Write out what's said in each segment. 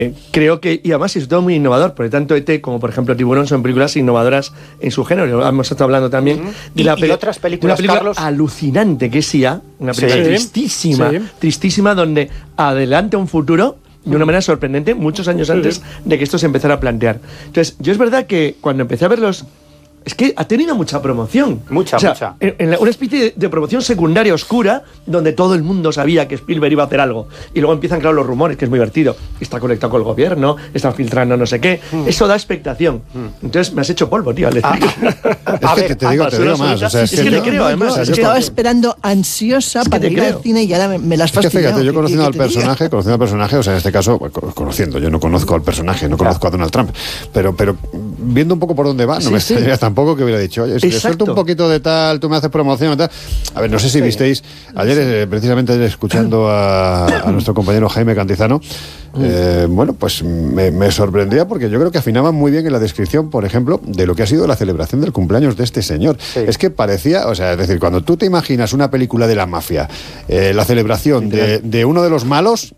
Creo que, y además es todo muy innovador, porque tanto ET como por ejemplo Tiburón son películas innovadoras en su género. Hemos estado hablando también de y otras películas, una película Carlos, alucinante que es IA, una película tristísima, donde adelanta un futuro de una manera sorprendente muchos años antes de que esto se empezara a plantear. Entonces, yo es verdad que cuando empecé a verlos, es que ha tenido mucha promoción. Mucha. Una especie de promoción secundaria oscura, donde todo el mundo sabía que Spielberg iba a hacer algo. Y luego empiezan, claro, los rumores, que es muy divertido. Está conectado con el gobierno, están filtrando no sé qué. Eso da expectación. Entonces me has hecho polvo, tío, al decir es que te digo más. O sea, es que le creo, además. Yo estaba esperando ansiosa para ir al cine y ahora me las fastidiado. Fíjate, yo conociendo al personaje, o sea, en este caso, conociendo, yo no conozco al personaje, no conozco a Donald Trump, pero viendo un poco por dónde va, no me extrañaría tampoco que hubiera dicho, oye, si le suelto un poquito de tal, tú me haces promoción y tal. A ver, no sé si visteis, ayer, precisamente ayer, escuchando a nuestro compañero Jaime Cantizano, bueno, pues me sorprendía porque yo creo que afinaban muy bien en la descripción, por ejemplo, de lo que ha sido la celebración del cumpleaños de este señor. Es que parecía, o sea, es decir, cuando tú te imaginas una película de la mafia, la celebración de uno de los malos...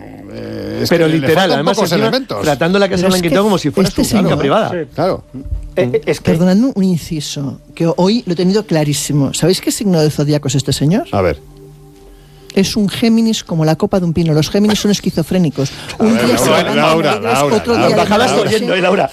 pero literal, además tratando la Casa Blanquita como si fuera su finca privada. Claro. Perdonadme un inciso, que hoy lo he tenido clarísimo. ¿Sabéis qué signo de zodíaco es este señor? A ver. Es un Géminis como la copa de un pino. Los Géminis son esquizofrénicos. Un día se Laura, otro día Laura, estoy oyendo, Laura.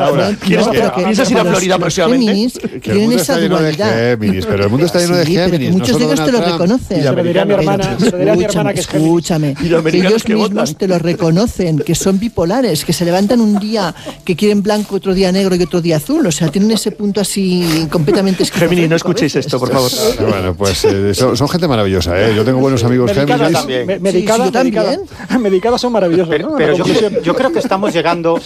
¿Piensas ir a Florida próximamente? Géminis tienen esa dualidad. Pero el mundo está lleno de Géminis. Muchos de ellos te lo reconocen. Se lo diré a mi hermana que es Géminis. Escúchame. Ellos mismos te lo reconocen, que son bipolares, que se levantan un día que quieren blanco, otro día negro y otro día azul. O sea, tienen ese punto así completamente esquizofrénico. Géminis, no escuchéis esto, por favor. Bueno, pues son gente maravillosa, ¿eh? Yo tengo buenos amigos Géminis. Medicadas son maravillosas. Pero yo creo que estamos llegando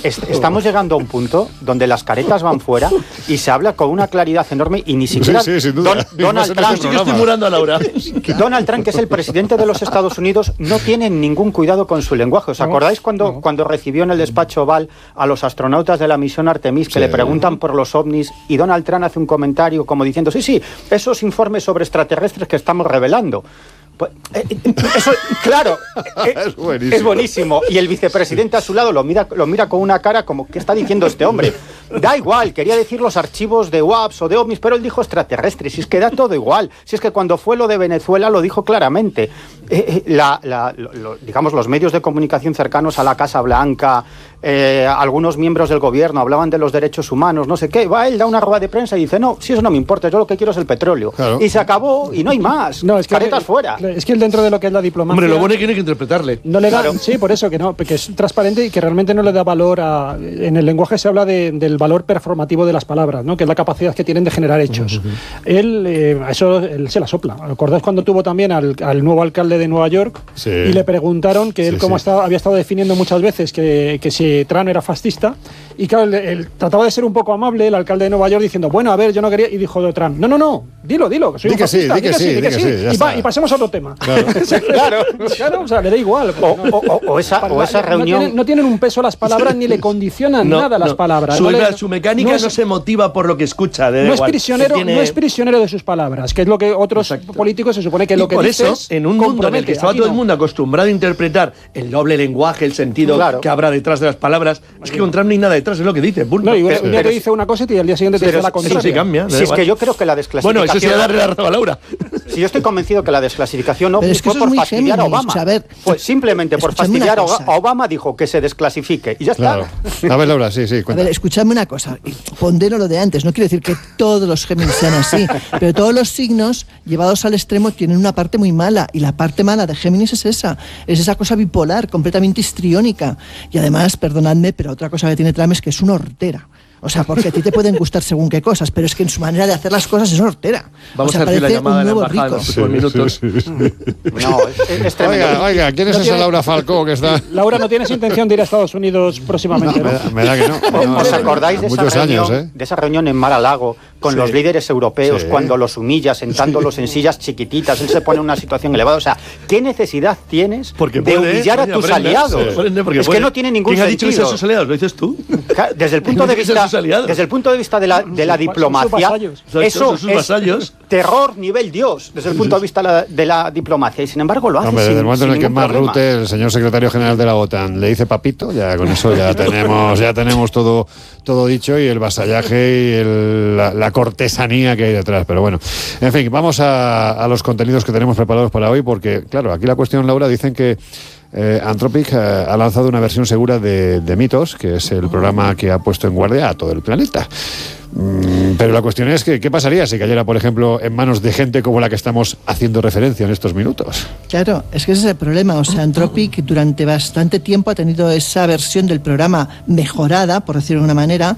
a un punto donde las caretas van fuera y se habla con una claridad enorme y ni siquiera sin duda. Donald Trump, estoy estimulando a Laura. Donald Trump, que es el presidente de los Estados Unidos, no tiene ningún cuidado con su lenguaje. ¿Os acordáis cuando recibió en el despacho Oval a los astronautas de la misión Artemis que le preguntan por los ovnis y Donald Trump hace un comentario como diciendo sí, esos informes sobre extraterrestres que estamos revelando? Pues, eso, claro, es buenísimo. Y el vicepresidente a su lado lo mira con una cara como, ¿qué está diciendo este hombre? Da igual, quería decir los archivos de UAPs o de OVNIs, pero él dijo extraterrestres, si es que da todo igual. Si es que cuando fue lo de Venezuela lo dijo claramente. Digamos, los medios de comunicación cercanos a la Casa Blanca, algunos miembros del gobierno hablaban de los derechos humanos, no sé qué. Va, él da una rueda de prensa y dice, no, si eso no me importa, yo lo que quiero es el petróleo. Claro. Y se acabó y no hay más. No, es que caretas fuera. Es que él dentro de lo que es la diplomacia... Hombre, lo bueno es que tiene que interpretarle. No le da, sí, por eso, que es transparente y que realmente no le da valor a... En el lenguaje se habla del valor performativo de las palabras, ¿no? Que es la capacidad que tienen de generar hechos. Él se la sopla. ¿Acordáis cuando tuvo también al nuevo alcalde de Nueva York? Sí. Y le preguntaron que él había estado definiendo muchas veces que si Trump era fascista, y claro, él trataba de ser un poco amable, el alcalde de Nueva York, diciendo, bueno, a ver, yo no quería, y dijo Trump, no, dilo, que soy un fascista, di que sí, y pasemos a otro tema. Claro, o sea, le da igual. O esa reunión... No tienen un peso las palabras ni le condicionan nada las palabras. Su mecánica no se motiva por lo que escucha. No es prisionero de sus palabras, que es lo que otros políticos se supone que lo que dicen. Por eso, en un mundo en el que estaba todo el mundo acostumbrado a interpretar el doble lenguaje, el sentido que habrá detrás de las palabras, es que con Trump no hay nada detrás, es lo que dice. No, y un día te dice una cosa y al día siguiente te dice la contraria. Eso sí cambia. Si es que yo creo que la desclasificación... Bueno, eso sí darle la razón a Laura. Si yo estoy convencido que la desclasificación no fue por fastidiar a Obama. Pues simplemente por fastidiar a Obama dijo que se desclasifique y ya está. A ver, Laura, sí, cuenta. A ver, escuchadme una cosa. Pondero lo de antes. No quiero decir que todos los Géminis sean así, pero todos los signos llevados al extremo tienen una parte muy mala, y la parte mala de Géminis es esa cosa bipolar, completamente histriónica. Y además, perdonadme, pero otra cosa que tiene Trump es que es una hortera. O sea, porque a ti te pueden gustar según qué cosas, pero es que en su manera de hacer las cosas es hortera. Vamos a hacer la llamada de la embajada por minutos. No, es tremendo. Oiga, ¿quién es esa Laura Falcó que está...? Laura, ¿no tienes intención de ir a Estados Unidos próximamente? Me da que no. ¿Os acordáis de esa reunión en Mar-a-Lago con los líderes europeos, cuando los humilla, sentándolos en sillas chiquititas, él se pone en una situación elevada. O sea, ¿qué necesidad tienes de humillar a tus aliados? Es que no tiene ningún sentido. ¿Quién ha dicho que sus aliados? ¿Lo dices tú? Desde el punto de vista de la diplomacia, eso es terror nivel Dios, desde el punto de vista de la diplomacia. Y sin embargo lo hace. Hombre, desde el momento en el que Mark Rutte, el señor secretario general de la OTAN, le dice papito, ya con eso ya tenemos todo dicho, y el vasallaje y la cortesanía que hay detrás. Pero bueno, en fin, vamos a los contenidos que tenemos preparados para hoy, porque claro, aquí la cuestión, Laura, dicen que Anthropic ha lanzado una versión segura de Mythos, que es el programa que ha puesto en guardia a todo el planeta. Pero la cuestión es que, ¿qué pasaría si cayera, por ejemplo, en manos de gente como la que estamos haciendo referencia en estos minutos? Claro, es que ese es el problema. O sea, Anthropic durante bastante tiempo ha tenido esa versión del programa mejorada, por decirlo de una manera,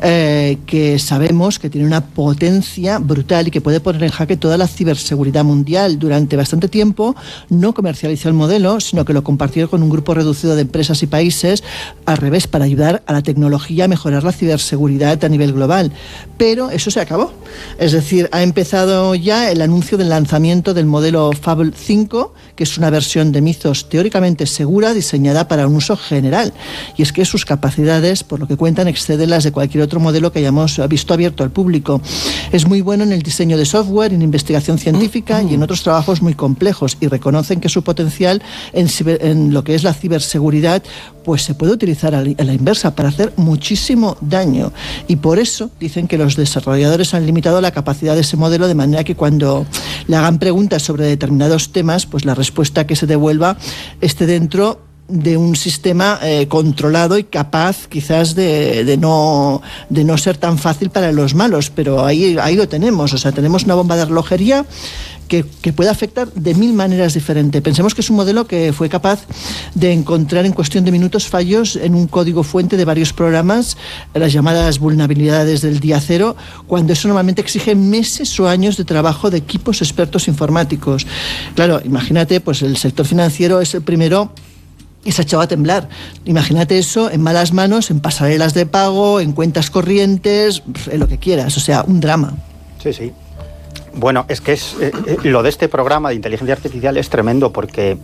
que sabemos que tiene una potencia brutal y que puede poner en jaque toda la ciberseguridad mundial. Durante bastante tiempo no comercializó el modelo, sino que lo compartió con un grupo reducido de empresas y países, al revés, para ayudar a la tecnología a mejorar la ciberseguridad a nivel global. Pero eso se acabó. Es decir, ha empezado ya el anuncio del lanzamiento del modelo Fable 5, que es una versión de Mythos teóricamente segura, diseñada para un uso general. Y es que sus capacidades, por lo que cuentan, exceden las de cualquier otro modelo que hayamos visto abierto al público. Es muy bueno en el diseño de software, en investigación científica y en otros trabajos muy complejos, y reconocen que su potencial en lo que es la ciberseguridad pues se puede utilizar a la inversa para hacer muchísimo daño. Y por eso dicen que los desarrolladores han limitado la capacidad de ese modelo, de manera que cuando le hagan preguntas sobre determinados temas, pues la respuesta que se devuelva esté dentro de un sistema controlado y capaz quizás de no ser tan fácil para los malos. Pero ahí lo tenemos. O sea, tenemos una bomba de relojería que puede afectar de 1000 maneras diferentes. Pensemos que es un modelo que fue capaz de encontrar en cuestión de minutos fallos en un código fuente de varios programas, las llamadas vulnerabilidades del día cero, cuando eso normalmente exige meses o años de trabajo de equipos expertos informáticos. Claro, imagínate, pues el sector financiero es el primero y se ha echado a temblar. Imagínate eso en malas manos, en pasarelas de pago, en cuentas corrientes, en lo que quieras. O sea, un drama. Sí. Bueno, es que lo de este programa de inteligencia artificial es tremendo, porque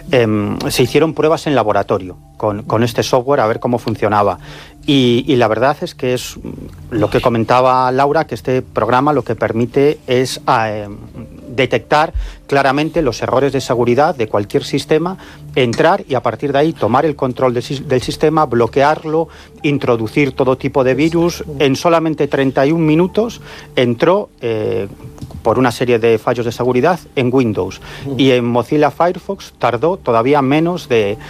se hicieron pruebas en laboratorio con este software a ver cómo funcionaba. Y la verdad es que es lo que comentaba Laura, que este programa lo que permite es detectar claramente los errores de seguridad de cualquier sistema, entrar y a partir de ahí tomar el control del sistema, bloquearlo, introducir todo tipo de virus. En solamente 31 minutos entró por una serie de fallos de seguridad en Windows, y en Mozilla Firefox tardó todavía menos de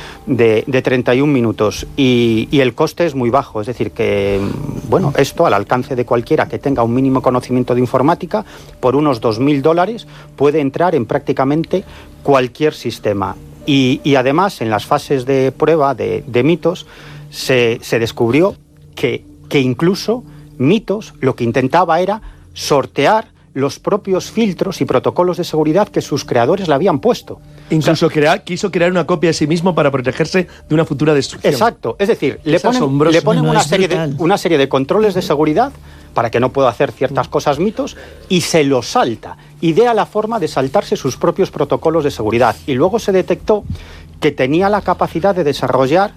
31 minutos, y el coste es muy bajo. Es decir que, bueno, esto al alcance de cualquiera que tenga un mínimo conocimiento de informática, por unos $2.000 puede entrar en prácticamente cualquier sistema. Y además, en las fases de prueba de Mythos se descubrió que incluso Mythos lo que intentaba era sortear los propios filtros y protocolos de seguridad que sus creadores le habían puesto. Incluso quiso crear una copia de sí mismo para protegerse de una futura destrucción. Exacto, es decir, le ponen una serie de controles de seguridad para que no pueda hacer ciertas cosas Mythos, y se los salta. Idea la forma de saltarse sus propios protocolos de seguridad. Y luego se detectó que tenía la capacidad de desarrollar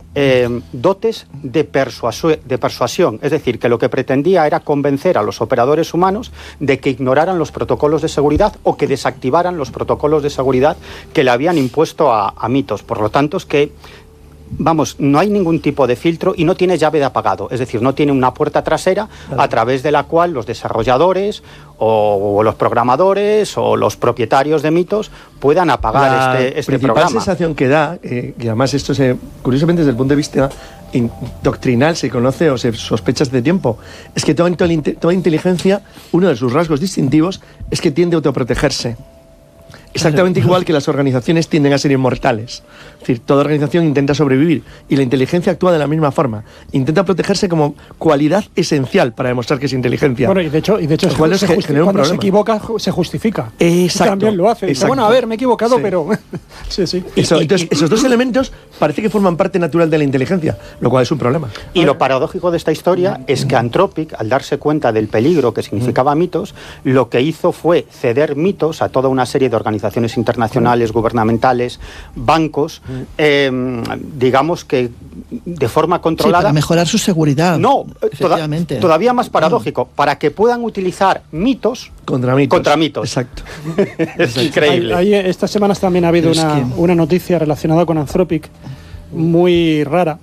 dotes de persuasión, es decir, que lo que pretendía era convencer a los operadores humanos de que ignoraran los protocolos de seguridad o que desactivaran los protocolos de seguridad que le habían impuesto a Mythos. Por lo tanto, es que, vamos, no hay ningún tipo de filtro y no tiene llave de apagado, es decir, no tiene una puerta trasera a través de la cual los desarrolladores o los programadores o los propietarios de Mythos puedan apagar este programa. La principal sensación que da, y además esto curiosamente desde el punto de vista doctrinal se conoce o se sospecha hace tiempo, es que toda inteligencia, uno de sus rasgos distintivos es que tiende a autoprotegerse. exactamente igual que las organizaciones tienden a ser inmortales. Es decir, toda organización intenta sobrevivir y la inteligencia actúa de la misma forma. Intenta protegerse como cualidad esencial para demostrar que es inteligencia. Bueno, y de hecho cuando se equivoca se justifica. Exacto. También lo hace. Dice, bueno, a ver, me he equivocado, pero... sí. Entonces, esos dos elementos parece que forman parte natural de la inteligencia, lo cual es un problema. Y lo paradójico de esta historia es que Anthropic, al darse cuenta del peligro que significaba mitos, lo que hizo fue ceder mitos a toda una serie de organizaciones internacionales, gubernamentales, bancos, digamos que de forma controlada. Sí, para mejorar su seguridad. No, todavía más paradójico, para que puedan utilizar mitos contra mitos. Exacto. Es increíble. Estas semanas también ha habido una noticia relacionada con Anthropic muy rara,